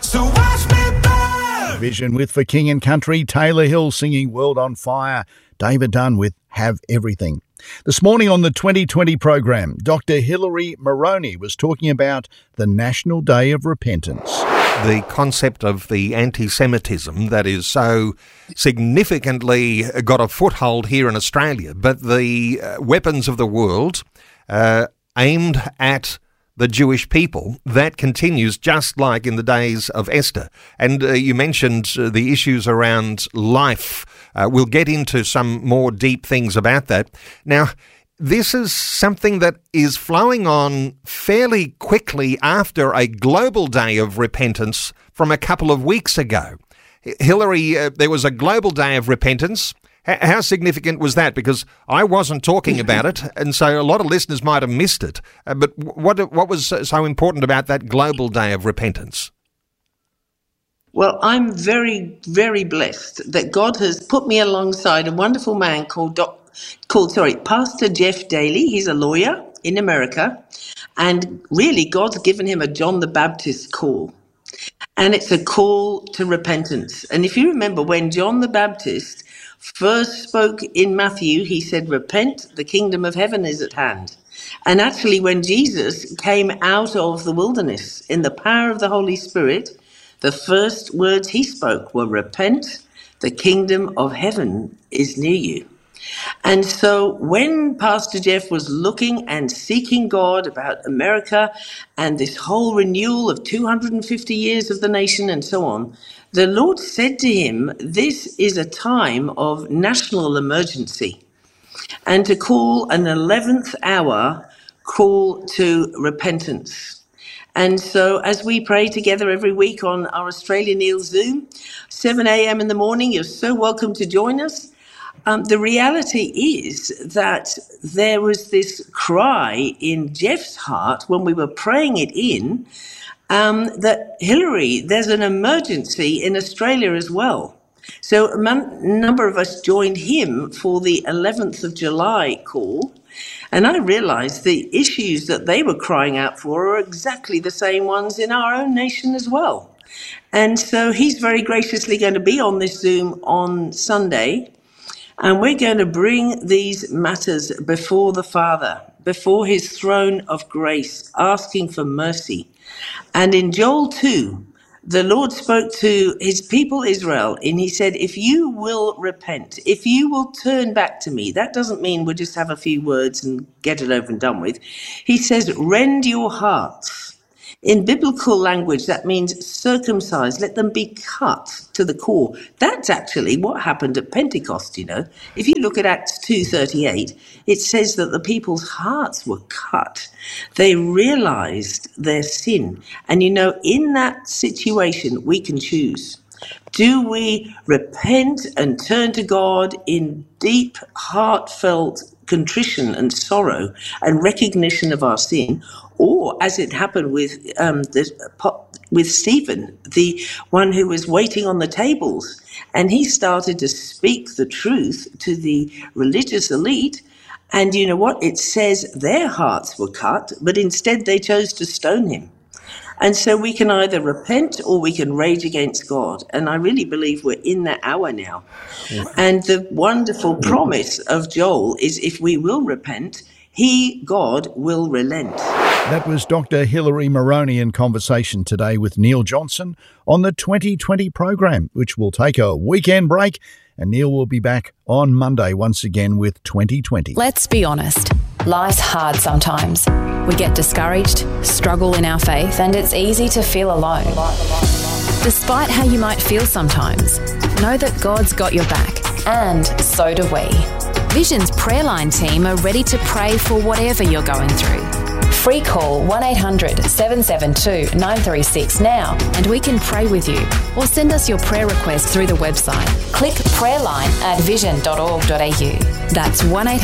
So watch me burn. Vision with For King and Country, Taylor Hill singing World on Fire, David Dunn with Have Everything. This morning on the 2020 program, Dr. Hilary Moroney was talking about the National Day of Repentance. The concept of the anti-Semitism that is so significantly got a foothold here in Australia, but the weapons of the world aimed at the Jewish people, that continues just like in the days of Esther. And you mentioned the issues around life. We'll get into some more deep things about that. Now, this is something that is flowing on fairly quickly after a global day of repentance from a couple of weeks ago. Hilary, there was a global day of repentance. How significant was that? Because I wasn't talking about it, and so a lot of listeners might have missed it. But what was so important about that global day of repentance? Well, I'm very, very blessed that God has put me alongside a wonderful man called Pastor Jeff Daly. He's a lawyer in America, and really God's given him a John the Baptist call, and it's a call to repentance. And if you remember, when John the Baptist first spoke in Matthew, he said, "Repent, the kingdom of heaven is at hand." And actually, when Jesus came out of the wilderness in the power of the Holy Spirit, the first words he spoke were, "Repent, the kingdom of heaven is near you." And so when Pastor Jeff was looking and seeking God about America and this whole renewal of 250 years of the nation and so on, the Lord said to him, this is a time of national emergency, and to call an 11th hour call to repentance. And so as we pray together every week on our Australian Eel Zoom, 7 a.m. in the morning, you're so welcome to join us. The reality is that there was this cry in Jeff's heart when we were praying it in, that Hilary, there's an emergency in Australia as well. So a number of us joined him for the 11th of July call. And I realized the issues that they were crying out for are exactly the same ones in our own nation as well. And so he's very graciously going to be on this Zoom on Sunday. And we're going to bring these matters before the Father, before his throne of grace, asking for mercy. And in Joel 2, the Lord spoke to his people Israel, and he said, if you will repent, if you will turn back to me, that doesn't mean we'll just have a few words and get it over and done with. He says, rend your hearts. In biblical language, that means circumcised. Let them be cut to the core. That's actually what happened at Pentecost, you know. If you look at Acts 2:38, it says that the people's hearts were cut. They realized their sin. And, you know, in that situation, we can choose. Do we repent and turn to God in deep, heartfelt contrition and sorrow and recognition of our sin? Or, as it happened with Stephen, the one who was waiting on the tables, and he started to speak the truth to the religious elite, and you know what? It says their hearts were cut, but instead they chose to stone him. And so we can either repent or we can rage against God. And I really believe we're in that hour now. And the wonderful promise of Joel is if we will repent, God, will relent. That was Dr. Hilary Moroney in conversation today with Neil Johnson on the 2020 program, which will take a weekend break, and Neil will be back on Monday once again with 2020. Let's be honest. Life's hard sometimes. We get discouraged, struggle in our faith, and it's easy to feel alone. Despite how you might feel sometimes, know that God's got your back, and so do we. Vision's prayer line team are ready to pray for whatever you're going through. Free call 1-800-772-936 now and we can pray with you, or send us your prayer request through the website. Click prayerline at vision.org.au. That's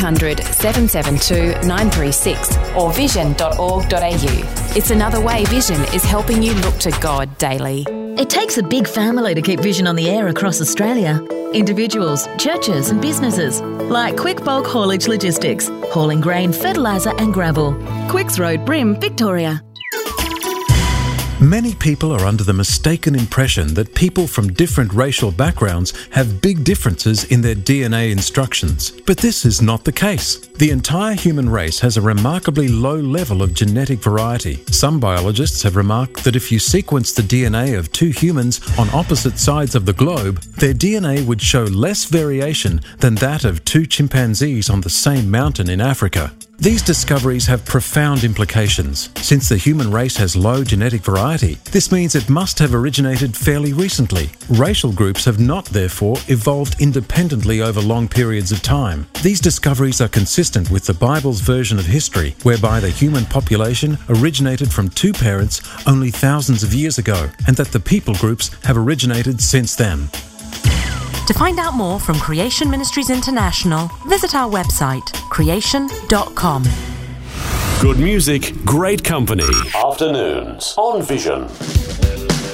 1-800-772-936 or vision.org.au. It's another way Vision is helping you look to God daily. It takes a big family to keep Vision on the air across Australia. Individuals, churches and businesses like Quick Bulk Haulage Logistics, hauling grain, fertiliser and gravel. Quicks Road, Brim, Victoria. Many people are under the mistaken impression that people from different racial backgrounds have big differences in their DNA instructions, but this is not the case. The entire human race has a remarkably low level of genetic variety. Some biologists have remarked that if you sequence the DNA of two humans on opposite sides of the globe, their DNA would show less variation than that of two chimpanzees on the same mountain in Africa. These discoveries have profound implications. Since the human race has low genetic variety, this means it must have originated fairly recently. Racial groups have not, therefore, evolved independently over long periods of time. These discoveries are consistent with the Bible's version of history, whereby the human population originated from two parents only thousands of years ago, and that the people groups have originated since then. To find out more from Creation Ministries International, visit our website, creation.com. Good music, great company. Afternoons on Vision.